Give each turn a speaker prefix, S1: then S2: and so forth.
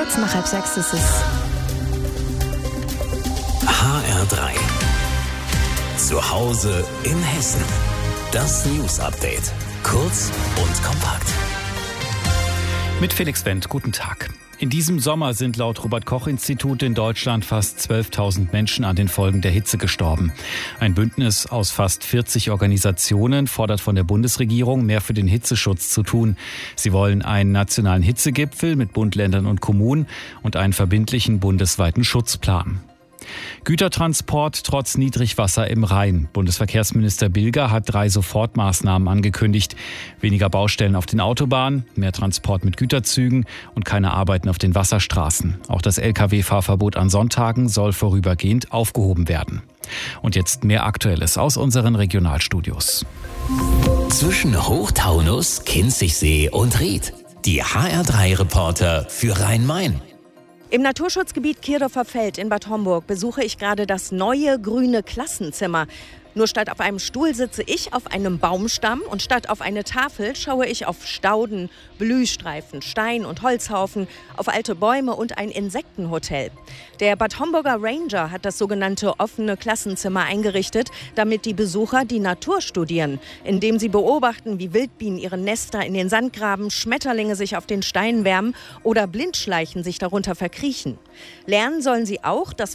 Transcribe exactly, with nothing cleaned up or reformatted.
S1: Kurz nach halb sechs ist es.
S2: H R drei. Zu Hause in Hessen. Das News Update. Kurz und kompakt.
S3: Mit Felix Wendt, guten Tag. In diesem Sommer sind laut Robert-Koch-Institut in Deutschland fast zwölftausend Menschen an den Folgen der Hitze gestorben. Ein Bündnis aus fast vierzig Organisationen fordert von der Bundesregierung, mehr für den Hitzeschutz zu tun. Sie wollen einen nationalen Hitzegipfel mit Bund, Ländern und Kommunen und einen verbindlichen bundesweiten Schutzplan. Gütertransport trotz Niedrigwasser im Rhein. Bundesverkehrsminister Bilger hat drei Sofortmaßnahmen angekündigt. Weniger Baustellen auf den Autobahnen, mehr Transport mit Güterzügen und keine Arbeiten auf den Wasserstraßen. Auch das L K W-Fahrverbot an Sonntagen soll vorübergehend aufgehoben werden. Und jetzt mehr Aktuelles aus unseren Regionalstudios.
S2: Zwischen Hochtaunus, Kinzigsee und Ried. Die H R drei Reporter für Rhein-Main.
S4: Im Naturschutzgebiet Kirdorfer Feld in Bad Homburg besuche ich gerade das neue grüne Klassenzimmer. Nur statt auf einem Stuhl sitze ich auf einem Baumstamm und statt auf eine Tafel schaue ich auf Stauden, Blühstreifen, Stein- und Holzhaufen, auf alte Bäume und ein Insektenhotel. Der Bad Homburger Ranger hat das sogenannte offene Klassenzimmer eingerichtet, damit die Besucher die Natur studieren, indem sie beobachten, wie Wildbienen ihre Nester in den Sand graben, Schmetterlinge sich auf den Steinen wärmen oder Blindschleichen sich darunter verkriechen. Lernen sollen sie auch, dass